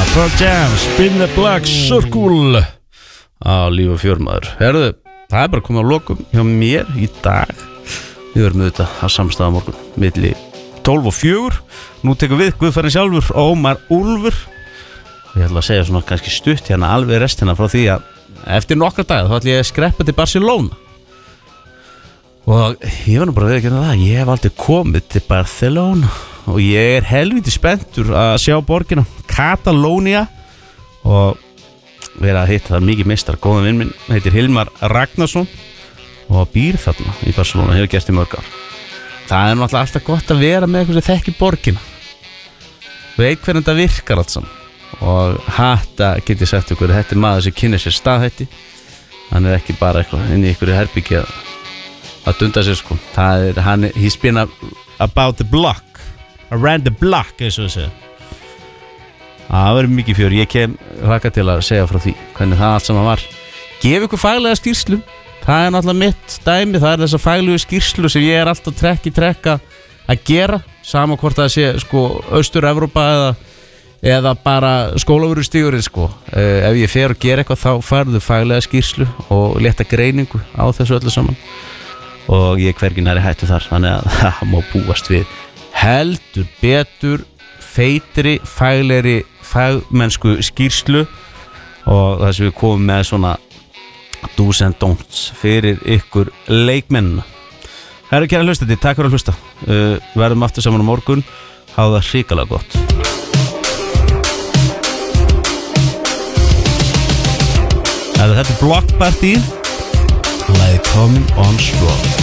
Pearl Jam, Spin the Black Circle á Líf og Fjör maður. Herðu, það bara komið á lokum hjá mér í dag. Við verðum auðvitað að samstæða morgun milli 12 og 4. Nú tekum við Guðfærin sjálfur Ómar Úlfur. Ég ætla að segja svona kannski stutt hérna alveg restina frá því að eftir nokkra daga þá ætla ég að skreppa til Barcelona. Og ég var nú bara að viðurkenna það, ég hef aldrei komið til Barcelona og ég helviti spenntur að sjá borgina Katalónia og vera að hitta það mikið meistar. Góðan vinn minn heitir Hilmar Ragnarsson og býr þarna í Barcelona, hefur gert í mörg ár. Það er náttúrulega alltaf gott að vera með eitthvað sem þekkir borgina, veit hvernig þetta virkar allt saman. Og þetta get ég sagt ykkur, þetta er maður sem kynir sér staðhætti. Hann er ekki bara eitthvað inn í ykkur herbyggja að dunda sér sko. He's been about the block, around the block eins og það segja. Það verður mikið fjör. Ég kem hlakka til að segja frá því hvernig það allt saman var. Gef ykkur faglega skýrslu. Það er náttúrulega mitt dæmi. Það er þessa faglegu skýrslu sem ég er alltaf trekk í trekk að gera, sama hvort það sé sko Austur-Evrópa eða bara skólavörustígurinn sko. Ef ég fer og gera eitthvað þá færðu faglega skýrslu og létta greiningu á þessu öllu saman. Og ég hvergi næri hættu þar, þannig að það má búast við heldur betur feitri, faglegri fagmennsku skýrslu og það sem við komum með svona do's and don'ts fyrir ykkur leikmennina. Herru kæra hlustandi, takk fyrir að hlusta. Verðum aftur saman á morgun. Hafa það hrikalega gott. Þetta er Block Party. Lagið Coming On Strong.